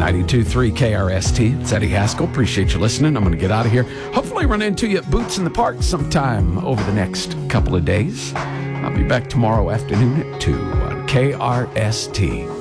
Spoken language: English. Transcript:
92.3 KRST. It's Eddie Haskell. Appreciate you listening. I'm going to get out of here. Hopefully run into you at Boots in the Park sometime over the next couple of days. I'll be back tomorrow afternoon at 2 on KRST.